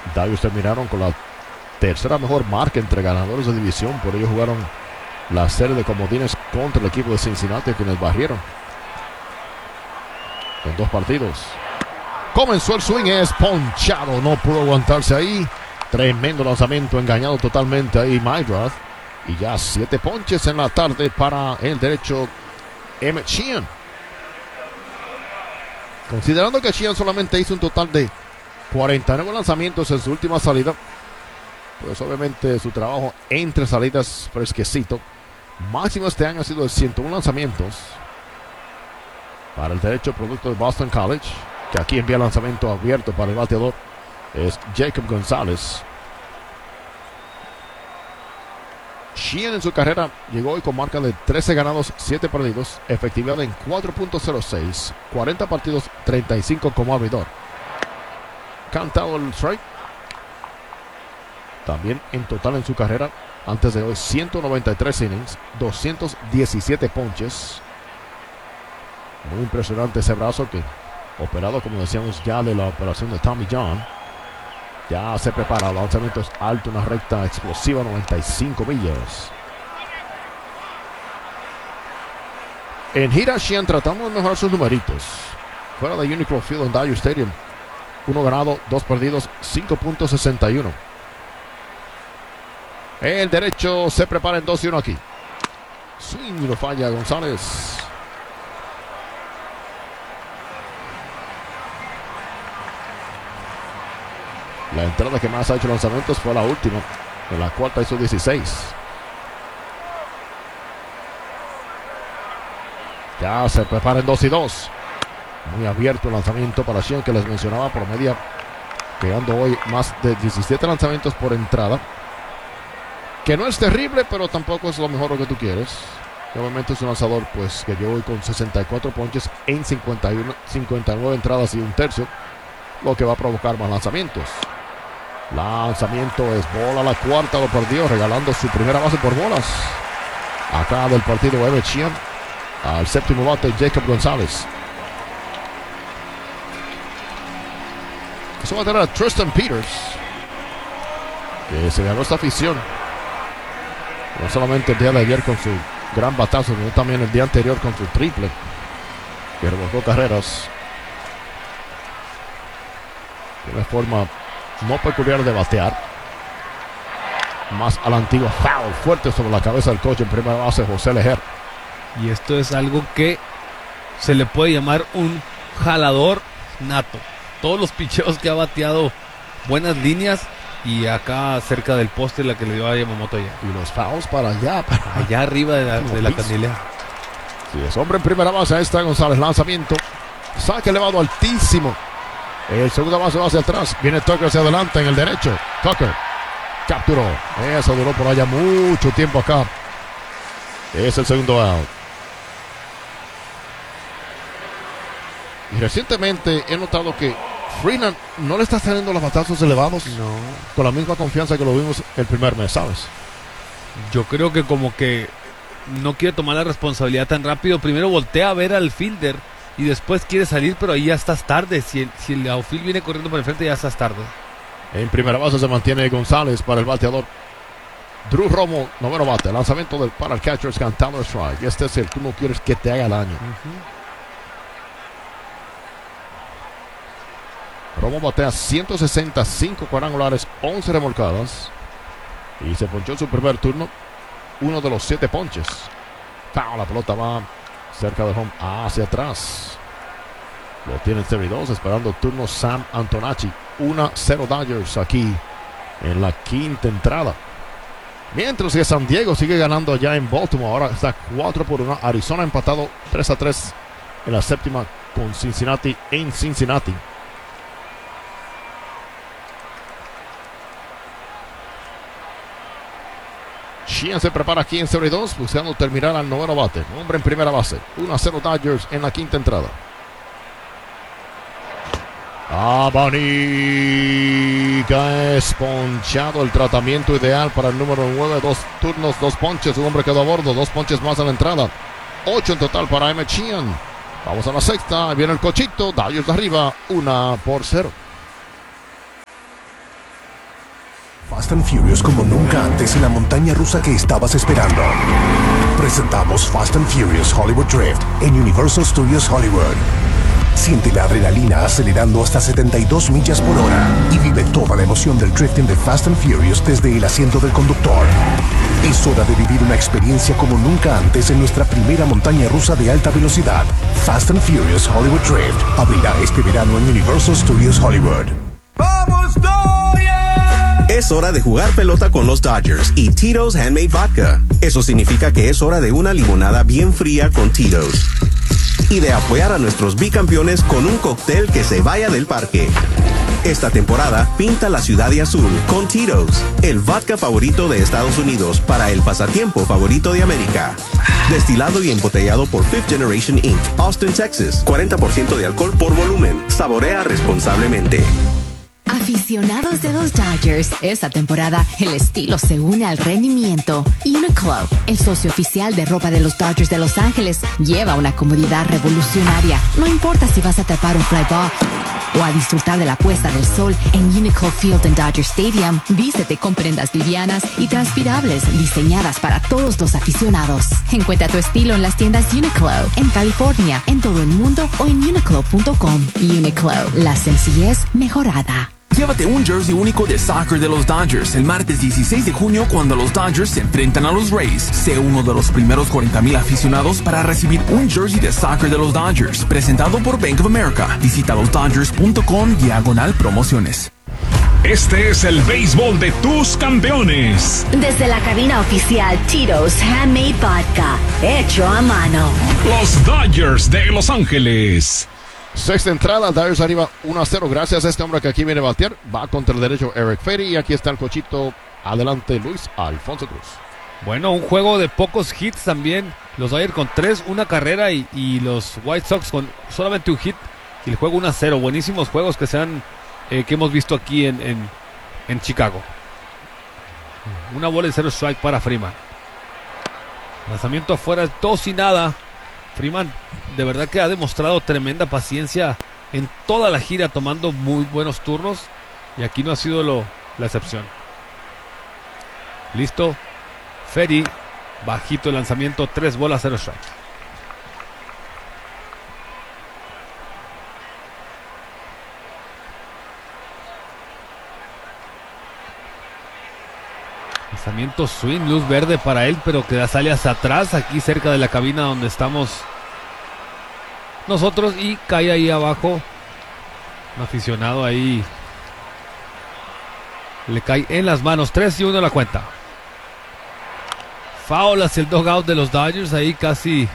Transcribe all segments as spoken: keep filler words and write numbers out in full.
Dodgers terminaron con la tercera mejor marca entre ganadores de división. Por ello jugaron la serie de comodines contra el equipo de Cincinnati, quienes barrieron en dos partidos. Comenzó el swing, es ponchado, no pudo aguantarse ahí. Tremendo lanzamiento, engañado totalmente ahí Mydrath. Y ya siete ponches en la tarde para el derecho Emmett Sheehan. Considerando que Sheehan solamente hizo un total de cuarenta y nueve lanzamientos en su última salida, pues obviamente su trabajo entre salidas fresquecito. Máximo este año ha sido de ciento uno lanzamientos para el derecho producto de Boston College, que aquí envía lanzamiento abierto para el bateador. Es Jacob González. Sheehan en su carrera llegó hoy con marca de trece ganados, siete perdidos, efectividad en cuatro punto cero seis, cuarenta partidos, treinta y cinco como abridor. Cantado el strike. También en total en su carrera, antes de hoy, ciento noventa y tres innings, doscientos diecisiete ponches. Muy impresionante ese brazo que, operado como decíamos ya de la operación de Tommy John, ya se prepara. Lanzamientos alto, una recta explosiva, noventa y cinco millas. En gira, Sheehan tratando de mejorar sus numeritos. Fuera de Unicron Field en Dodger Stadium, uno ganado, dos perdidos, cinco punto sesenta y uno. El derecho se prepara en dos y uno aquí. Swing, lo falla González. La entrada que más ha hecho lanzamientos fue la última, en la cuarta hizo dieciséis. Ya se prepara en dos y dos. Muy abierto el lanzamiento para Sheehan, que les mencionaba, por media, llegando hoy más de diecisiete lanzamientos por entrada. Que no es terrible, pero tampoco es lo mejor que tú quieres. Y obviamente es un lanzador pues que llegó hoy con sesenta y cuatro ponches en cincuenta y uno, cincuenta y nueve entradas y un tercio, lo que va a provocar más lanzamientos. Lanzamiento es bola, la cuarta lo perdió, regalando su primera base por bolas. Acá del partido Emmett Sheehan. Al séptimo bate Jacob González. Eso va a tener a Tristan Peters, que se ganó esta afición no solamente el día de ayer con su gran batazo, sino también el día anterior con su triple, que remolcó carreras de una forma no peculiar de batear. Más a la antigua, foul fuerte sobre la cabeza del coach en primera base, José Lejer. Y esto es algo que se le puede llamar un jalador nato. Todos los picheos que ha bateado, buenas líneas, y acá cerca del poste la que le dio a Yamamoto allá. Y los fouls para allá, para allá arriba de la, de la candilera. Sí, es hombre en primera base, ahí está González, lanzamiento, saque elevado altísimo. El segundo base va hacia atrás, viene Tucker hacia adelante en el derecho. Tucker capturó, eso duró por allá mucho tiempo acá. Es el segundo out. Y recientemente he notado que Freeland no le está saliendo los batazos elevados, no, con la misma confianza que lo vimos el primer mes, ¿sabes? Yo creo que como que no quiere tomar la responsabilidad tan rápido. Primero voltea a ver al fielder y después quiere salir, pero ahí ya estás tarde. Si el, si el outfield viene corriendo por el frente, ya estás tarde. En primera base se mantiene González para el bateador Drew Romo, noveno bate. Lanzamiento del, para el catcher, cantando strike. Este es el que no quieres que te haga daño. Uh-huh. Romo batea ciento sesenta y cinco cuadrangulares, once remolcadas. Y se ponchó en su primer turno uno de los siete ponches. Foul, la pelota va cerca del home, hacia atrás. Lo tiene el dos, esperando turno Sam Antonacci. uno cero Dodgers aquí en la quinta entrada. Mientras que San Diego sigue ganando allá en Baltimore. Ahora está cuatro por uno. Arizona empatado tres a tres en la séptima con Cincinnati en Cincinnati. Sheehan se prepara aquí en cero y dos, buscando terminar al noveno bate. Hombre en primera base. uno a cero Dodgers en la quinta entrada. Abanica es ponchado. El tratamiento ideal para el número nueve. Dos turnos, dos ponches. Un hombre quedó a bordo. Dos ponches más a la entrada. Ocho en total para Emmett Sheehan. Vamos a la sexta. Viene el cochito. Dodgers de arriba. Una por cero. Fast and Furious como nunca antes en la montaña rusa que estabas esperando. Presentamos Fast and Furious Hollywood Drift en Universal Studios Hollywood. Siente la adrenalina acelerando hasta setenta y dos millas por hora y vive toda la emoción del drifting de Fast and Furious desde el asiento del conductor. Es hora de vivir una experiencia como nunca antes en nuestra primera montaña rusa de alta velocidad. Fast and Furious Hollywood Drift abrirá este verano en Universal Studios Hollywood. ¡Vamos, Dodgers! Es hora de jugar pelota con los Dodgers y Tito's Handmade Vodka. Eso significa que es hora de una limonada bien fría con Tito's. Y de apoyar a nuestros bicampeones con un cóctel que se vaya del parque. Esta temporada, pinta la ciudad de azul con Tito's, el vodka favorito de Estados Unidos para el pasatiempo favorito de América. Destilado y embotellado por Fifth Generation incorporated, Austin, Texas. cuarenta por ciento de alcohol por volumen. Saborea responsablemente. Aficionados de los Dodgers, esta temporada el estilo se une al rendimiento. Uniqlo, el socio oficial de ropa de los Dodgers de Los Ángeles, lleva una comodidad revolucionaria. No importa si vas a tapar un fly ball o a disfrutar de la puesta del sol en Uniqlo Field en Dodger Stadium, vístete con prendas livianas y transpirables diseñadas para todos los aficionados. Encuentra tu estilo en las tiendas Uniqlo, en California, en todo el mundo o en uniqlo punto com. Uniqlo, la sencillez mejorada. Llévate un jersey único de soccer de los Dodgers el martes dieciséis de junio cuando los Dodgers se enfrentan a los Rays. Sé uno de los primeros cuarenta mil aficionados para recibir un jersey de soccer de los Dodgers, presentado por Bank of America. Visita los dodgers punto com diagonal promociones. Este es el béisbol de tus campeones. Desde la cabina oficial Tito's Handmade Vodka, hecho a mano. Los Dodgers de Los Ángeles. Sexta entrada, Dodgers arriba uno a cero. Gracias a este hombre que aquí viene a batear. Va contra el derecho Eric Ferry. Y aquí está el cochito. Adelante Luis Alfonso Cruz. Bueno, un juego de pocos hits también. Los Dodgers con tres, una carrera. Y, y los White Sox con solamente un hit. Y el juego uno a cero. Buenísimos juegos que, se han, eh, que hemos visto aquí en, en, en Chicago. Una bola y cero strike para Freeman. Lanzamiento afuera, dos y nada. Freeman de verdad que ha demostrado tremenda paciencia en toda la gira, tomando muy buenos turnos, y aquí no ha sido lo, la excepción. Listo, Ferry, bajito el lanzamiento, tres bolas, cero strike. Lanzamiento swing, luz verde para él, pero que sale hacia atrás, aquí cerca de la cabina donde estamos nosotros, y cae ahí abajo. Un aficionado ahí le cae en las manos. Tres y uno la cuenta. Foul hacia el dugout de los Dodgers. Ahí casi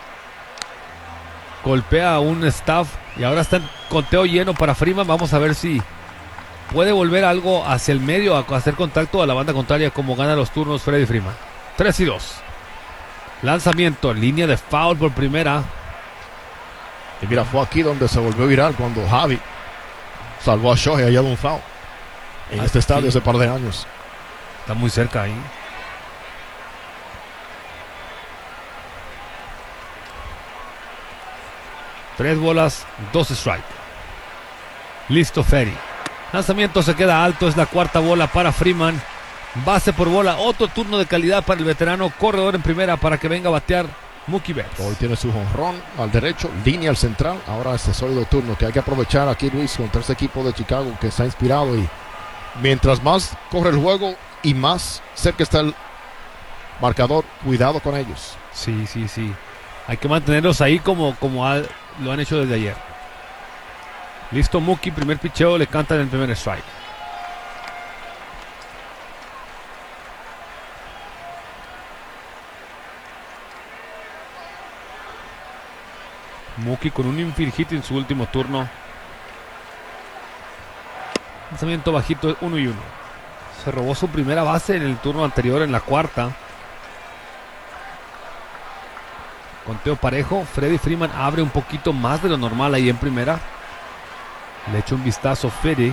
golpea a un staff. Y ahora está en conteo lleno para Freeman. Vamos a ver si puede volver algo hacia el medio, a hacer contacto a la banda contraria, como gana los turnos Freddie Freeman. Tres y dos. Lanzamiento, línea de foul por primera. Y mira, fue aquí donde se volvió viral cuando Javi salvó a Shohei allá de un foul en este estadio sí. Hace par de años. Está muy cerca ahí. Tres bolas, dos strike. Listo Ferry. Lanzamiento se queda alto, es la cuarta bola para Freeman. Base por bola, otro turno de calidad para el veterano corredor en primera para que venga a batear Mookie Betts. Hoy tiene su jonrón al derecho, línea al central. Ahora este sólido turno que hay que aprovechar aquí, Luis, contra este equipo de Chicago que está inspirado, y mientras más corre el juego y más cerca está el marcador, cuidado con ellos. Sí, sí, sí. Hay que mantenerlos ahí como, como ha, lo han hecho desde ayer. Listo Mookie, primer picheo, le cantan el primer strike. Mookie con un infield hit en su último turno. Lanzamiento bajito, uno y uno. Se robó su primera base en el turno anterior, en la cuarta. Conteo parejo. Freddie Freeman abre un poquito más de lo normal ahí en primera. Le echa un vistazo Ferry.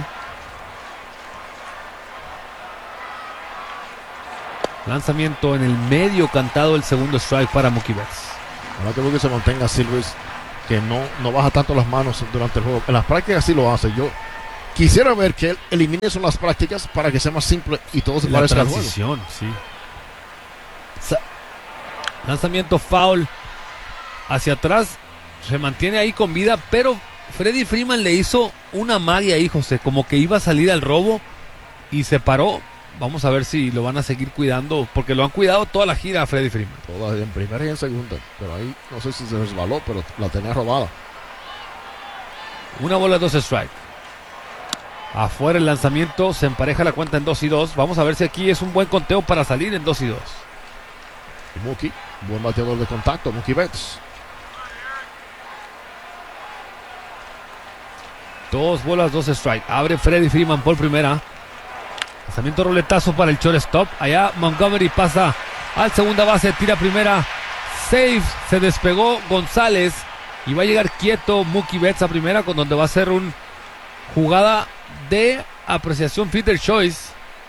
Lanzamiento en el medio, cantado, el segundo strike para Mookie Betts. Ahora que se mantenga así, Luis, que no, no baja tanto las manos durante el juego. En las prácticas sí lo hace. Yo Quisiera ver que él elimine eso en las prácticas para que sea más simple y todo se La parezca al juego. transición, sí. Sa- Lanzamiento foul hacia atrás. Se mantiene ahí con vida, pero Freddie Freeman le hizo una magia ahí, José. Como que iba a salir al robo y se paró. Vamos a ver si lo van a seguir cuidando, porque lo han cuidado toda la gira a Freddie Freeman. Toda en primera y en segunda. Pero ahí no sé si se resbaló, pero la tenía robada. Una bola, dos strike. Afuera el lanzamiento, se empareja la cuenta en dos y dos. Vamos a ver si aquí es un buen conteo para salir en dos y dos. Y Mookie, buen bateador de contacto, Mookie Betts. Dos bolas, dos strike. Abre Freddie Freeman por primera. Lanzamiento roletazo para el shortstop. Allá Montgomery pasa al segunda base, tira primera. Safe, se despegó González. Y va a llegar quieto Mookie Betts a primera, con donde va a ser una jugada de apreciación Fielder Choice.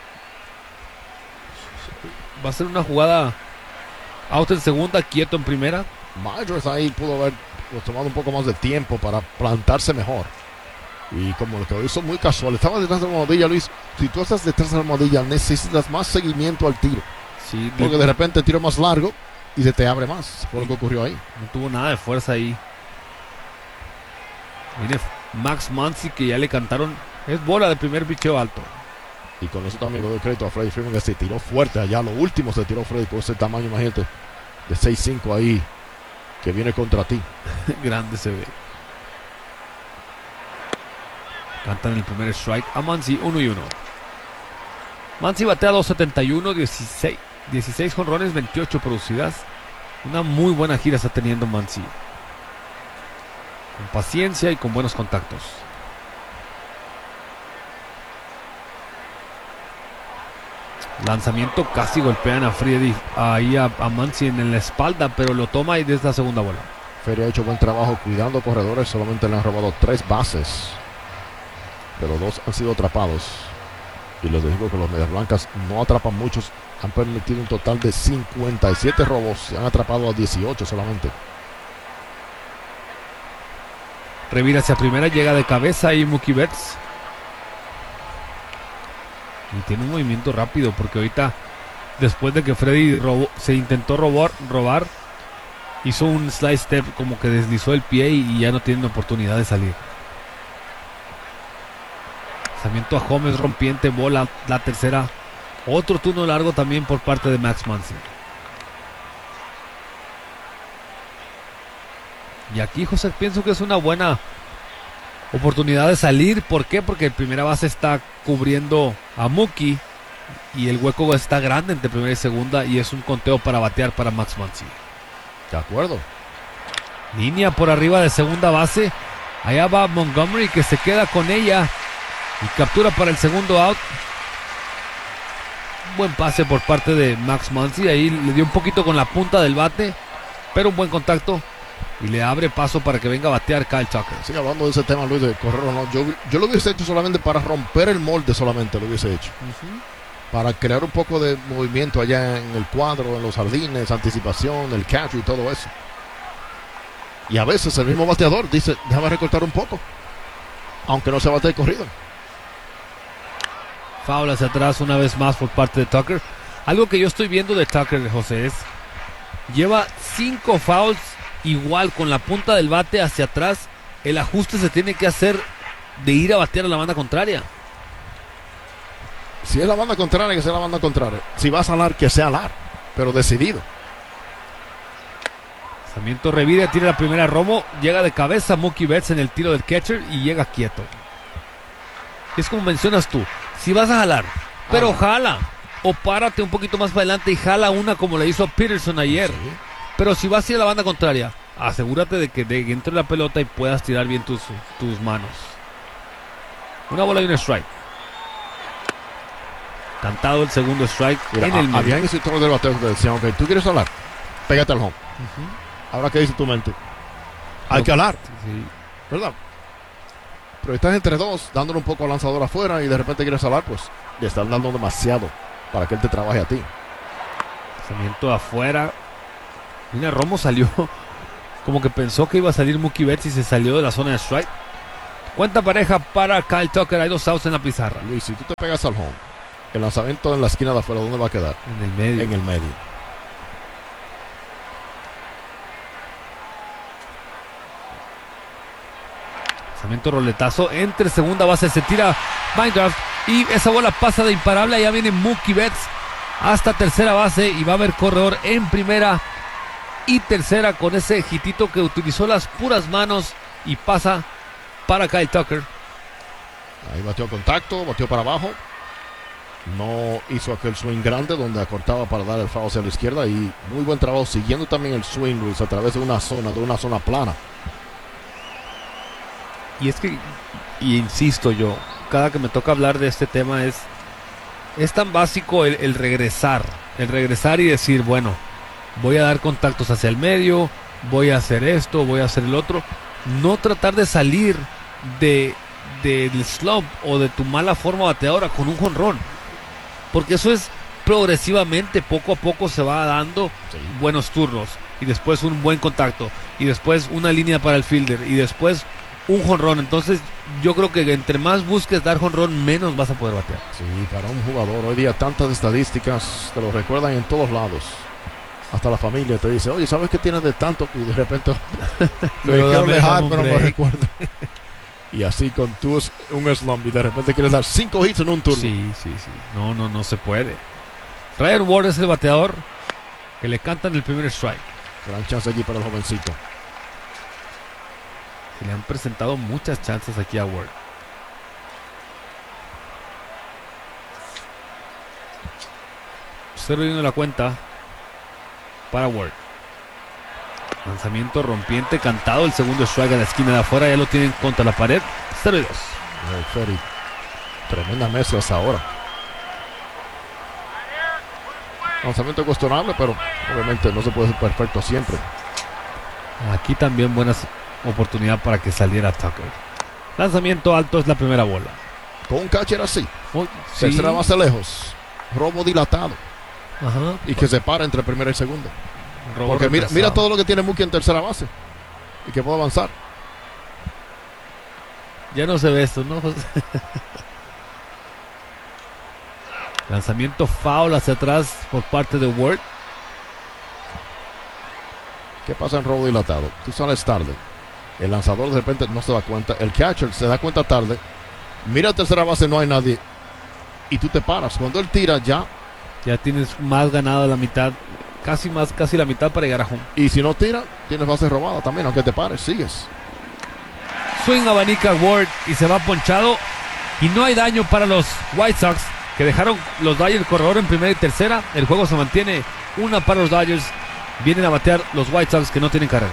Va a ser una jugada out en segunda, quieto en primera. Myers ahí pudo haber tomado un poco más de tiempo para plantarse mejor. Y como lo que lo hizo muy casual, estaba detrás de la almohadilla, Luis. Si tú estás detrás de la almohadilla, necesitas más seguimiento al tiro. Sí, porque de repente el tiro más largo y se te abre más. Fue lo que ocurrió ahí. No tuvo nada de fuerza ahí. Viene Max Muncy, que ya le cantaron. Es bola de primer picheo alto. Y con eso también le doy crédito a Freddie Freeman, que se tiró fuerte allá. Lo último se tiró Freddie por ese tamaño, imagínate, de seis cinco ahí, que viene contra ti. Grande se ve. Cantan el primer strike a Muncy, uno y uno. Muncy batea dos setenta y uno, dieciséis, dieciséis jonrones, veintiocho producidas. Una muy buena gira está teniendo Muncy. Con paciencia y con buenos contactos. Lanzamiento, casi golpean a Freddie ahí a, a Muncy en la espalda, pero lo toma y desde la segunda bola. Freddie ha hecho buen trabajo cuidando corredores, solamente le han robado tres bases, pero dos han sido atrapados. Y les digo que los Medias Blancas no atrapan muchos, han permitido un total de cincuenta y siete robos, se han atrapado a dieciocho solamente. Revira hacia primera, llega de cabeza ahí Mookie Betts. Y tiene un movimiento rápido, porque ahorita, después de que Freddie robó, se intentó robar, robar, hizo un slide step, como que deslizó el pie y, y ya no tiene oportunidad de salir. Lanzamiento a Gómez, rompiente, bola, la tercera. Otro turno largo también por parte de Max Muncy. Y aquí, José, pienso que es una buena oportunidad de salir. ¿Por qué? Porque el primera base está cubriendo a Mookie y el hueco está grande entre primera y segunda, y es un conteo para batear para Max Muncy. De acuerdo. Línea por arriba de segunda base. Allá va Montgomery, que se queda con ella y captura para el segundo out. Buen pase por parte de Max Muncy. Ahí le dio un poquito con la punta del bate, pero un buen contacto. Y le abre paso para que venga a batear Kyle Tucker. Sigue hablando de ese tema, Luis, de correr o no. Yo, yo lo hubiese hecho solamente para romper el molde, solamente lo hubiese hecho. Uh-huh. Para crear un poco de movimiento allá en el cuadro, en los jardines, anticipación, el catch y todo eso. Y a veces el mismo bateador dice, déjame recortar un poco, aunque no se bate de corrido. Foul hacia atrás una vez más por parte de Tucker. Algo que yo estoy viendo de Tucker, José, es lleva cinco fouls igual con la punta del bate hacia atrás. El ajuste se tiene que hacer de ir a batear a la banda contraria. Si es la banda contraria, que sea la banda contraria. Si va a salar, que sea alar, pero decidido. Lanzamiento, revira, tira la primera Romo, llega de cabeza Mookie Betts en el tiro del catcher y llega quieto. Es como mencionas tú, si vas a jalar, pero ah, jala, o párate un poquito más para adelante y jala una como le hizo a Peterson ayer. Sí. Pero si vas a ir a la banda contraria, asegúrate de que, de que entre la pelota y puedas tirar bien tus, tus manos. Una bola y un strike. Cantado el segundo strike. Mira, en el medio. Había instructores del bateo que decían, ok, tú quieres hablar, pégate al home. Uh-huh. Ahora, ¿qué dice tu mente? Hay no, que hablar, sí. ¿Verdad? Pero estás entre dos, dándole un poco al lanzador afuera y de repente quieres hablar, pues le están dando demasiado para que él te trabaje a ti. Lanzamiento afuera. Mira, Romo salió como que pensó que iba a salir Mookie Betts y se salió de la zona de strike. Cuenta pareja para Kyle Tucker. Hay dos outs en la pizarra. Luis, si tú te pegas al home, el lanzamiento en la esquina de afuera, ¿dónde va a quedar? En el medio. En el medio. Lanzamiento roletazo entre segunda base. Se tira Minecraft y esa bola pasa de imparable. Allá viene Mookie Betts hasta tercera base y va a haber corredor en primera y tercera con ese hitito que utilizó las puras manos y pasa para Kyle Tucker. Ahí batió contacto, batió para abajo. No hizo aquel swing grande donde acortaba para dar el foul hacia la izquierda. Y muy buen trabajo siguiendo también el swing, Luis, a través de una zona, de una zona plana. Y es que, y insisto yo, cada que me toca hablar de este tema es, es tan básico el, el regresar. El regresar y decir, bueno, voy a dar contactos hacia el medio, voy a hacer esto, voy a hacer el otro. No tratar de salir de del slump o de tu mala forma bateadora con un jonrón, porque eso es progresivamente, poco a poco se va dando sí. buenos turnos y después un buen contacto y después una línea para el fielder y después un jonrón. Entonces yo creo que entre más busques dar jonrón, menos vas a poder batear. Sí, para un jugador hoy día tantas estadísticas te lo recuerdan en todos lados. Hasta la familia te dice, oye, ¿sabes qué tienes de tanto? Y de repente me quiero dejar, pero no me recuerdo. Y así con tú un slump y de repente quieres dar cinco hits en un turno. Sí, sí, sí. No, no, no se puede. Ryan Ward es el bateador que le cantan el primer strike. Gran chance allí para el jovencito. Se le han presentado muchas chances aquí a Ward. cero y uno la cuenta para Ward. Lanzamiento rompiente, cantado, el segundo strike a la esquina de afuera, ya lo tienen contra la pared. cero y dos. Hey, Ferry, tremenda mezcla hasta ahora. Lanzamiento cuestionable, pero obviamente no se puede ser perfecto siempre. Aquí también buenas oportunidad para que saliera Tucker. Lanzamiento alto es la primera bola. Con un catcher así, oh, tercera sí. base lejos, robo dilatado. Ajá. Y que se para entre primera y segunda. Robo Porque mira, retrasado. mira todo lo que tiene Mookie en tercera base y que puede avanzar. Ya no se ve esto, ¿no? Lanzamiento foul hacia atrás por parte de Ward. ¿Qué pasa en robo dilatado? Tú sales tarde. El lanzador de repente no se da cuenta. El catcher se da cuenta tarde. Mira a tercera base, no hay nadie. Y tú te paras. Cuando él tira ya. Ya tienes más ganado la mitad. Casi más, casi la mitad para llegar a home. Y si no tira, tienes base robada también. Aunque te pares, sigues. Swing abanica Ward y se va ponchado. Y no hay daño para los White Sox, que dejaron los Dodgers el corredor en primera y tercera. El juego se mantiene una para los Dodgers. Vienen a batear los White Sox que no tienen carrera.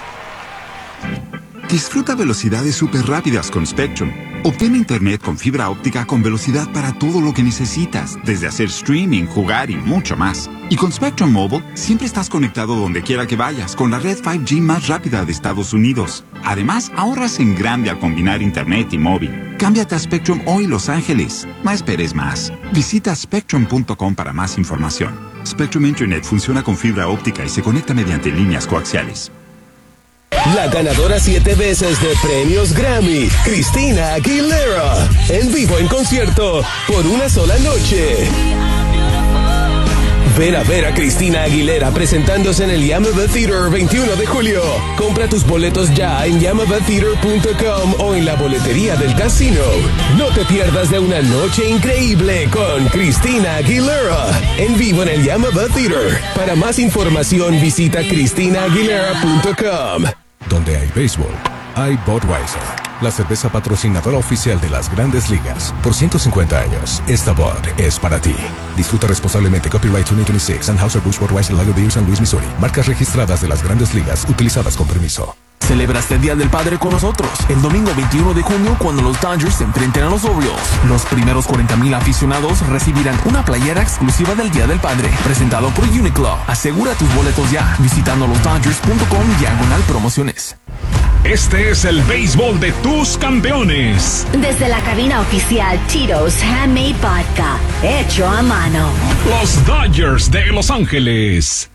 Disfruta velocidades súper rápidas con Spectrum. Obtén internet con fibra óptica con velocidad para todo lo que necesitas, desde hacer streaming, jugar y mucho más. Y con Spectrum Mobile, siempre estás conectado donde quiera que vayas, con la red cinco G más rápida de Estados Unidos. Además, ahorras en grande al combinar internet y móvil. Cámbiate a Spectrum hoy, Los Ángeles. No esperes más. Visita spectrum punto com para más información. Spectrum Internet funciona con fibra óptica y se conecta mediante líneas coaxiales. La ganadora siete veces de premios Grammy, Christina Aguilera, en vivo en concierto por una sola noche. Ven a ver a Christina Aguilera presentándose en el Yamava Theater veintiuno de julio. Compra tus boletos ya en yamava theater punto com o en la boletería del casino. No te pierdas de una noche increíble con Christina Aguilera en vivo en el Yamava Theater. Para más información visita christina aguilera punto com. Donde hay béisbol, hay Budweiser, la cerveza patrocinadora oficial de las Grandes Ligas. Por ciento cincuenta años, esta Bud es para ti. Disfruta responsablemente. Copyright dos mil veintiséis. Anheuser-Busch Budweiser Lager Beer San Luis, Missouri. Marcas registradas de las Grandes Ligas, utilizadas con permiso. Celebra este Día del Padre con nosotros el domingo veintiuno de junio cuando los Dodgers se enfrenten a los Orioles. Los primeros cuarenta mil aficionados recibirán una playera exclusiva del Día del Padre, presentado por Uniqlo. Asegura tus boletos ya visitando los dodgers punto com diagonal promociones. Este es el béisbol de tus campeones. Desde la cabina oficial Tito's Handmade Vodka, hecho a mano. Los Dodgers de Los Ángeles.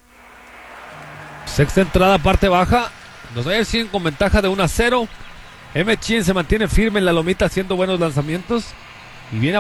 Sexta entrada, parte baja. Los Dodgers siguen con ventaja de uno a cero. M. Chien se mantiene firme en la lomita haciendo buenos lanzamientos y viene